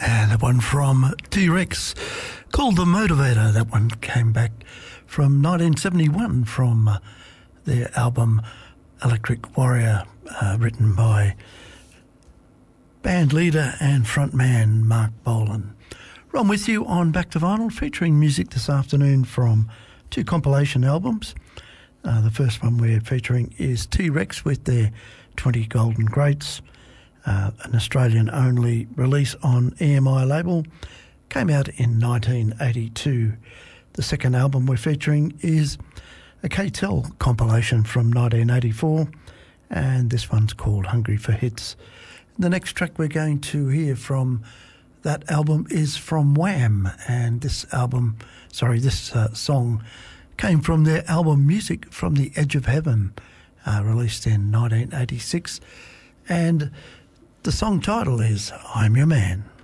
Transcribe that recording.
And that one from T-Rex called The Motivator. That one came back from 1971 from their album Electric Warrior, written by band leader and frontman Mark Bolan. Ron with you on Back to Vinyl, featuring music this afternoon from two compilation albums. The first one we're featuring is T-Rex with their 20 Golden Greats, an Australian-only release on EMI label, came out in 1982. The second album we're featuring is a K-Tel compilation from 1984, and this one's called Hungry for Hits. The next track we're going to hear from that album is from Wham, and this song came from their album Music from the Edge of Heaven, released in 1986, and the song title is I'm Your Man.